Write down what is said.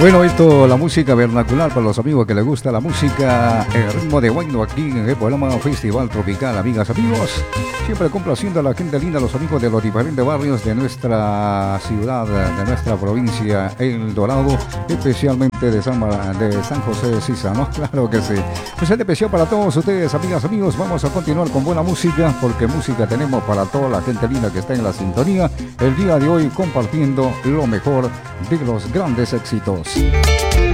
Bueno, esto, la música vernacular para los amigos que les gusta la música, el ritmo de Huayno aquí en el programa Festival Tropical, amigas, amigos. Siempre complaciendo a la gente linda, los amigos de los diferentes barrios de nuestra ciudad, de nuestra provincia, El Dorado, especialmente de San José de Sisa, ¿no? Claro que sí. Pues es especial para todos ustedes, amigas, amigos. Vamos a continuar con buena música, porque música tenemos para toda la gente linda que está en la sintonía. El día de hoy compartiendo lo mejor de los grandes éxitos.